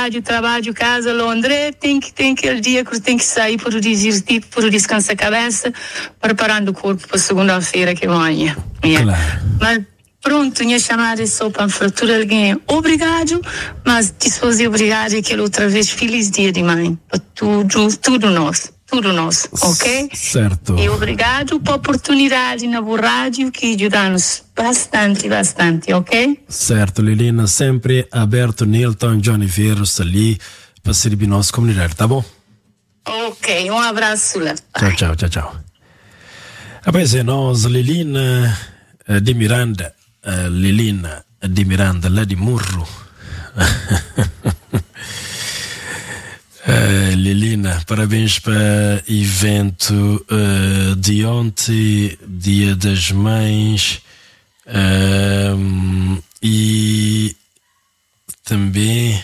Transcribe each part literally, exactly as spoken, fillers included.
trabalho, trabalho, casa, Londres, tem que, tem aquele dia que tem que sair para divertir, para descansar a cabeça, preparando o corpo para segunda-feira que vem. Yeah. Claro. Mas pronto, minha chamada é só para fratura alguém. Obrigado, mas disposi obrigado aquela outra vez. Feliz dia de mãe. Para tudo, tudo nosso. Tudo nosso, ok? Certo. E obrigado pela oportunidade na rádio que ajuda-nos bastante, bastante, ok? Certo, Lilina, sempre aberto, Nilton, Johnny Vieros ali para servir nossa comunidade, tá bom? Ok, um abraço lá. Tchau, tchau, tchau, tchau. Rapaz, é nós, Lilina de Miranda, Lilina de Miranda, lá de Murro. Uh, Lilina, parabéns para o evento uh, de ontem, Dia das Mães, uh, e também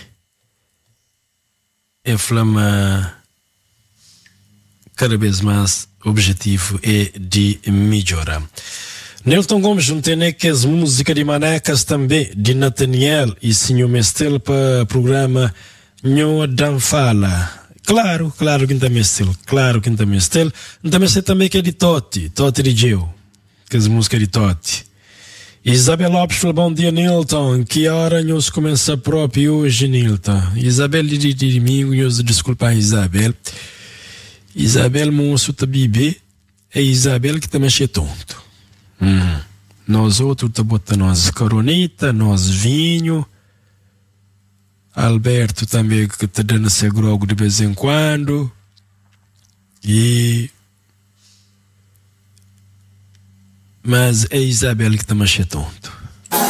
a flama cada vez mais objetivo é de melhorar. Nilton Gomes não tem nem que as músicas de Manecas também, de Nathaniel e Senhor Mestel para o programa Nho Danfala. Claro, claro que não tem estilo. Claro que não tem estilo. Não tem estilo também que é de Totti. Totti de Geo. Que as músicas de Totti. Isabel Lopes falou, bom dia, Nilton. Que hora nós começa próprio hoje, Nilton? Isabel de, de, de domingo, nós desculpa Isabel. Isabel moço tá bebê. É Isabel que também é tonto. Hum. Nós outros tá botando nós coronita, nós vinho. Alberto também que está dando esse grogo de vez em quando. E... Mas é Isabel que está mais tonto.